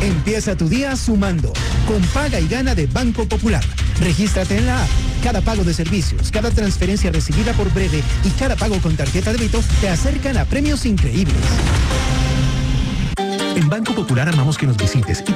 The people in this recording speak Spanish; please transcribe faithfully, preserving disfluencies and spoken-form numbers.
Empieza tu día sumando con Paga y Gana de Banco Popular. Regístrate en la app. Cada pago de servicios, cada transferencia recibida por Breve y cada pago con tarjeta de débito te acercan a premios increíbles. En Banco Popular amamos que nos visites y